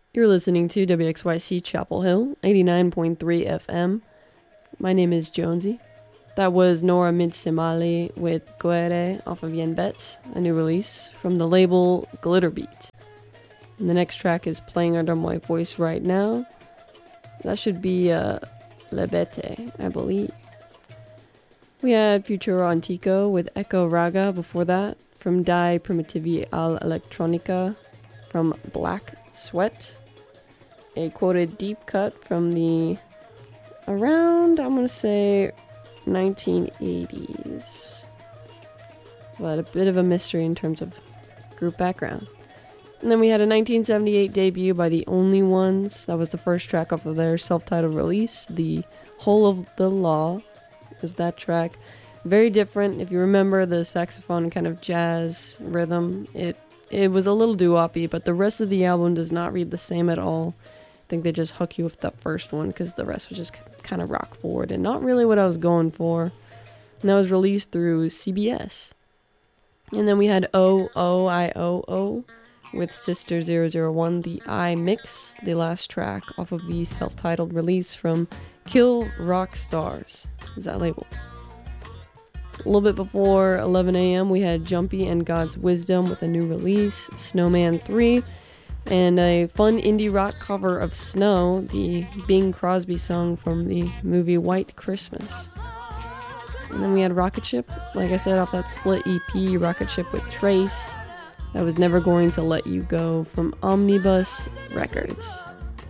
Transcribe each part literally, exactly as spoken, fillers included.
You're listening to W X Y C Chapel Hill, eighty-nine point three F M. My name is Jonesy. That was Nora Mitsimali with Guere off of Yen Bet, a new release from the label Glitterbeat. And the next track is playing under my voice right now. That should be uh, Lebete, I believe. We had Futuro Antico with Echo Raga before that, from Die Primitivi al Electronica, from Black Sweat. A quoted deep cut from the around, I'm going to say, nineteen eighties. But a bit of a mystery in terms of group background. And then we had a nineteen seventy-eight debut by The Only Ones. That was the first track off of their self-titled release. The Whole of the Law was that track. Very different. If you remember the saxophone kind of jazz rhythm, it it was a little doo-woppy, but the rest of the album does not read the same at all. I think they just hook you with that first one because the rest was just kind of rock forward and not really what I was going for. And that was released through C B S. And then we had O O I O O with Sister zero zero one, the I Mix, the last track off of the self-titled release from Kill Rock Stars, is that label. A little bit before eleven a.m. we had Jumpy and God's Wisdom with a new release, Snowman three, and a fun indie rock cover of Snow, the Bing Crosby song from the movie White Christmas. And then we had Rocket Ship, like I said, off that split E P, Rocket Ship with Trace. That was Never Going to Let You Go from Omnibus Records.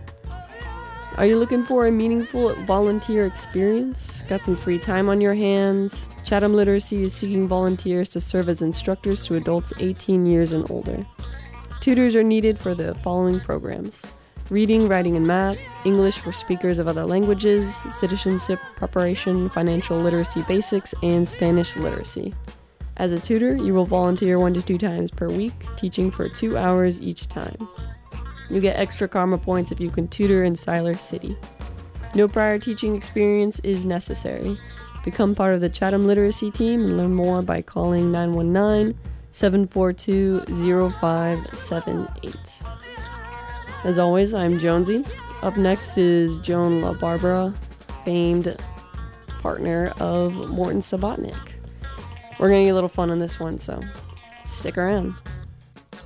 Are you looking for a meaningful volunteer experience? Got some free time on your hands? Chatham Literacy is seeking volunteers to serve as instructors to adults eighteen years and older. Tutors are needed for the following programs: reading, writing, and math, English for speakers of other languages, citizenship preparation, financial literacy basics, and Spanish literacy. As a tutor, you will volunteer one to two times per week, teaching for two hours each time. You get extra karma points if you can tutor in Siler City. No prior teaching experience is necessary. Become part of the Chatham Literacy team and learn more by calling nine one nine, seven four two, zero five seven eight. As always, I'm Jonesy. Up next is Joan LaBarbera, famed partner of Morton Subotnick. We're going to get a little fun on this one, so stick around.